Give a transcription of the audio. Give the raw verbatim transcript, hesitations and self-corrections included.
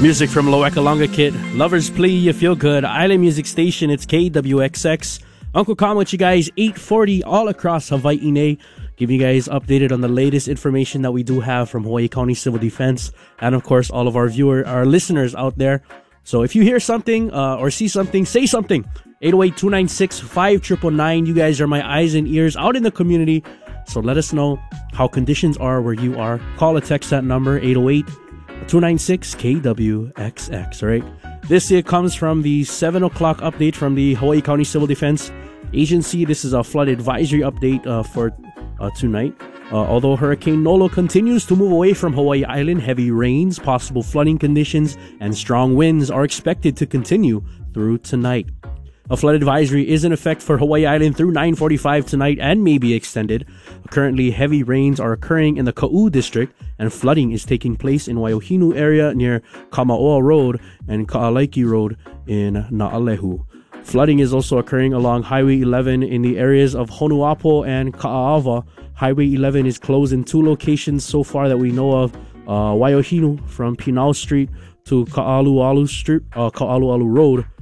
Music from Loekalonga Kit, Lovers Plea, You Feel Good, Island Music Station, it's K W X X. Uncle Kong with you guys, eight forty all across Hawaii Nei. Giving you guys updated on the latest information that we do have from Hawaii County Civil Defense. And of course, all of our viewer, our listeners out there. So if you hear something uh, or see something, say something. eight oh eight, two nine six, five nine nine nine. You guys are my eyes and ears out in the community. So let us know how conditions are where you are. Call or text that number, eight oh eight, two nine six, K W X X, all right? This here comes from the seven o'clock update from the Hawaii County Civil Defense Agency. This is a flood advisory update uh, for uh, tonight. Uh, although Hurricane Nolo continues to move away from Hawaii Island, heavy rains, possible flooding conditions, and strong winds are expected to continue through tonight. A flood advisory is in effect for Hawaii Island through nine forty-five tonight and may be extended. Currently, heavy rains are occurring in the Ka'u district and flooding is taking place in Waiohinu area near Kamaoa Road and Ka'alaiki Road in Na'alehu. Flooding is also occurring along Highway eleven in the areas of Honuapo and Ka'ava. Highway eleven is closed in two locations so far that we know of. Uh, Waiohinu from Pinau Street to Ka'alualu Street, uh, Ka'alualu Road.